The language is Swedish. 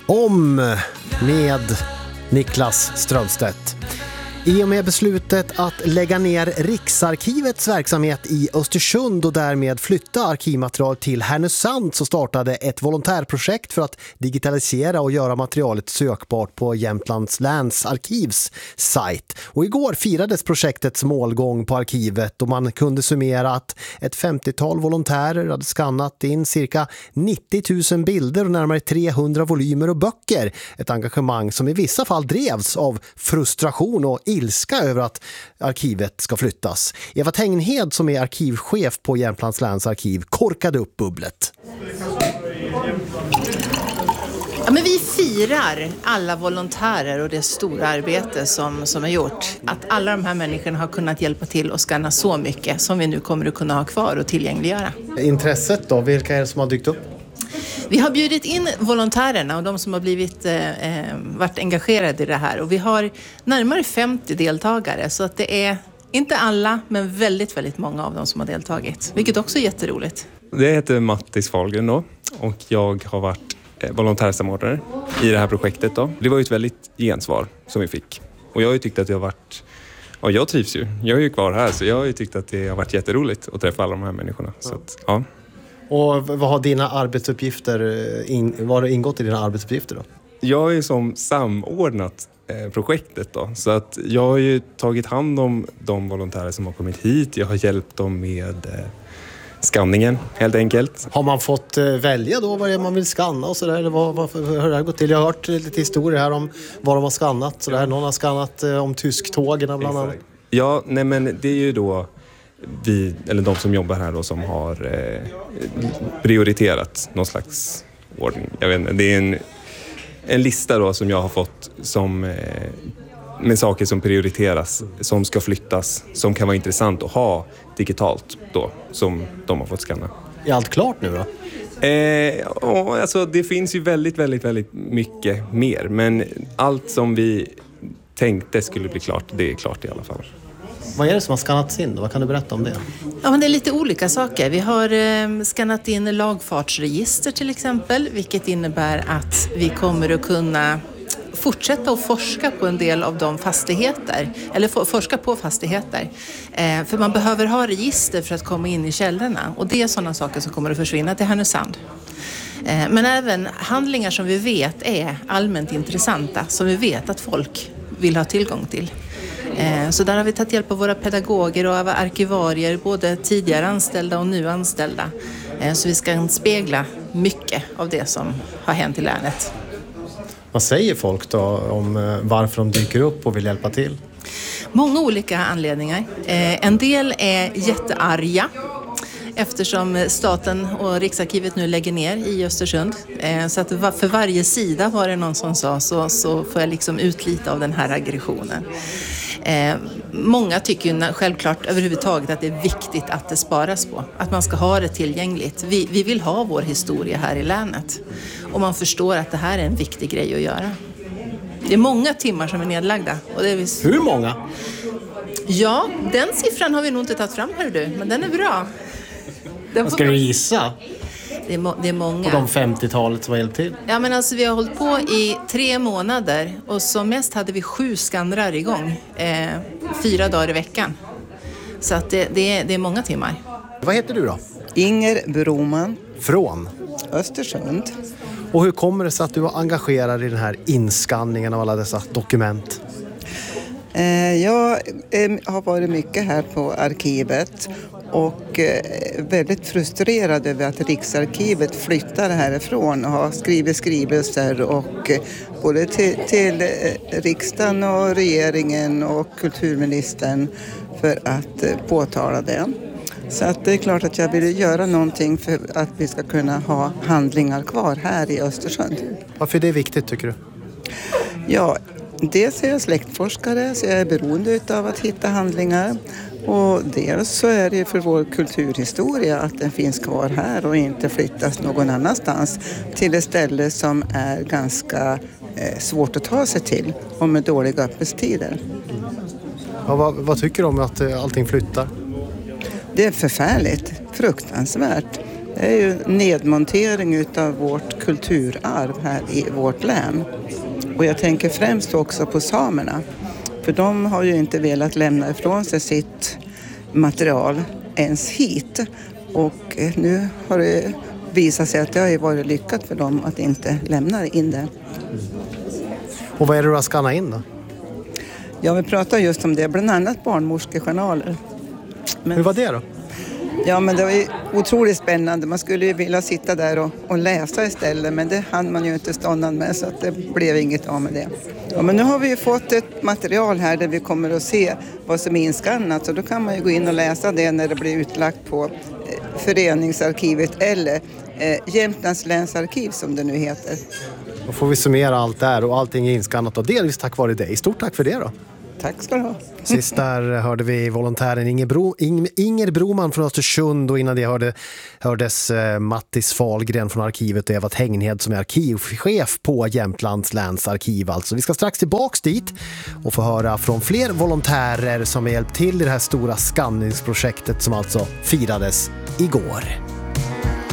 Om med Niklas Strömstedt. I och med beslutet att lägga ner Riksarkivets verksamhet i Östersund och därmed flytta arkivmaterial till Härnösand så startade ett volontärprojekt för att digitalisera och göra materialet sökbart på Jämtlands läns arkivs sajt. Och igår firades projektets målgång på arkivet och man kunde summera att ett 50-tal volontärer hade skannat in cirka 90 000 bilder och närmare 300 volymer och böcker. Ett engagemang som i vissa fall drevs av frustration och ilska över att arkivet ska flyttas. Eva Tengnhed som är arkivchef på Jämtlands läns arkiv korkade upp bubblet. Ja, men vi firar alla volontärer och det stora arbete som är gjort. Att alla de här människorna har kunnat hjälpa till och skanna så mycket som vi nu kommer att kunna ha kvar och tillgängliggöra. Intresset då, vilka är det som har dykt upp? Vi har bjudit in volontärerna och de som har varit engagerade i det här. Och vi har närmare 50 deltagare så att det är inte alla men väldigt, väldigt många av dem som har deltagit. Vilket också är jätteroligt. Det heter Mattis Fahlgren då och jag har varit volontärsamordnare i det här projektet då. Det var ju ett väldigt gensvar som vi fick. Och jag har ju tyckt att det har varit... Ja, jag trivs ju. Jag är ju kvar här så jag har ju tyckt att det har varit jätteroligt att träffa alla de här människorna. Så att, ja. Och vad har dina arbetsuppgifter, vad har ingått i dina arbetsuppgifter då? Jag är ju som samordnat projektet då. Så att jag har ju tagit hand om de volontärer som har kommit hit. Jag har hjälpt dem med skanningen helt enkelt. Har man fått välja då vad det är man vill skanna och sådär? Eller hur har det här gått till? Jag har hört lite historier här om vad de har skannat. Så där. Någon har skannat om tysktågen bland annat. Ja, nej men det är ju då vi, eller de som jobbar här då, som har prioriterat någon slags ordning. Jag vet inte, det är en lista då som jag har fått som, med saker som prioriteras, som ska flyttas, som kan vara intressant att ha digitalt då, som de har fått skanna. Är allt klart nu då? Alltså det finns ju väldigt, väldigt, väldigt mycket mer, men allt som vi tänkte skulle bli klart, det är klart i alla fall. Vad är det som har skannats in då? Vad kan du berätta om det? Ja, men det är lite olika saker. Vi har skannat in lagfartsregister till exempel, vilket innebär att vi kommer att kunna fortsätta att forska på en del av de fastigheter, eller forska på fastigheter. För man behöver ha register för att komma in i källorna och det är sådana saker som kommer att försvinna till Härnösand. Men även handlingar som vi vet är allmänt intressanta, som vi vet att folk vill ha tillgång till. Så där har vi tagit hjälp av våra pedagoger och av arkivarier, både tidigare anställda och nu anställda. Så vi ska spegla mycket av det som har hänt i länet. Vad säger folk då om varför de dyker upp och vill hjälpa till? Många olika anledningar. En del är jättearga eftersom staten och Riksarkivet nu lägger ner i Östersund. Så att för varje sida var det någon som sa så får jag liksom ut lite av den här aggressionen. Många tycker ju självklart överhuvudtaget att det är viktigt att det sparas på. Att man ska ha det tillgängligt. Vi vill ha vår historia här i länet. Och man förstår att det här är en viktig grej att göra. Det är många timmar som är nedlagda. Och det är Hur många? Ja, den siffran har vi nog inte tagit fram här du. Men den är bra. Vad ska du gissa? Det är många. Och de 50-talet som har hjälpt till? Ja, men alltså vi har hållit på i 3 månader och som mest hade vi 7 skannrar igång 4 dagar i veckan. Så att det är många timmar. Vad heter du då? Inger Broman. Från? Östersund. Och hur kommer det sig att du var engagerad i den här inskanningen av alla dessa dokument? Jag har varit mycket här på arkivet och väldigt frustrerad över att Riksarkivet flyttar härifrån och har skrivit skrivelser och både till riksdagen och regeringen och kulturministern för att påtala det. Så att det är klart att jag vill göra någonting för att vi ska kunna ha handlingar kvar här i Östersund. Varför är det viktigt tycker du? Ja, dels är jag släktforskare så jag är beroende av att hitta handlingar. Och dels så är det för vår kulturhistoria att den finns kvar här och inte flyttas någon annanstans till ett ställe som är ganska svårt att ta sig till och med dåliga öppettider. Ja, vad tycker du om att allting flyttar? Det är förfärligt, fruktansvärt. Det är ju nedmontering utav vårt kulturarv här i vårt län. Och jag tänker främst också på samerna. För de har ju inte velat lämna ifrån sig sitt material ens hit. Och nu har det visat sig att det har varit lyckat för dem att inte lämna in det. Och vad är det du har skannat in då? Ja, vi pratar just om det, bland annat barnmorskejournaler. Hur var det då? Ja, men det var ju otroligt spännande. Man skulle ju vilja sitta där och läsa istället, men det hann man ju inte ståndan med, så att det blev inget av med det. Ja, men nu har vi ju fått ett material här där vi kommer att se vad som är inskannat, så då kan man ju gå in och läsa det när det blir utlagt på Föreningsarkivet eller Jämtlands länsarkiv som det nu heter. Då får vi summera allt där och allting är inskannat och delvis tack vare dig. Stort tack för det då. Tack ska du ha. Sist där hörde vi volontären Inger Broman från Östersund och innan det hördes Mattis Fahlgren från arkivet och Eva Tengnhed som är arkivchef på Jämtlands länsarkiv. Alltså, vi ska strax tillbaks dit och få höra från fler volontärer som har hjälpt till i det här stora skanningsprojektet som alltså firades igår.